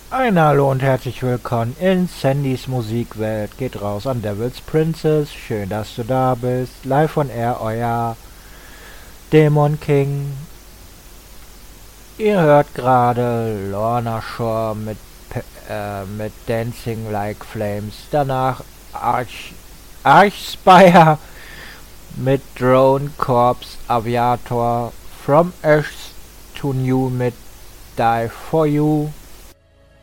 Ein Hallo und herzlich willkommen in Sandys Musikwelt. Geht raus an Devil's Princess. Schön, dass du da bist. Live on Air, euer Demon King. Ihr hört gerade Lorna Shore mit Dancing Like Flames. Danach Archspire mit Drone Corps Aviator. From Earth to New mit Die For You.